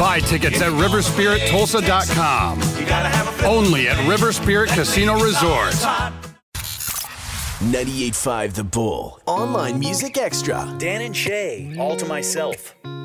Buy tickets at riverspirittulsa.com. Only at River Spirit Casino Resort. 98.5 The Bull. Online Music Extra. Dan and Shay, All to Myself.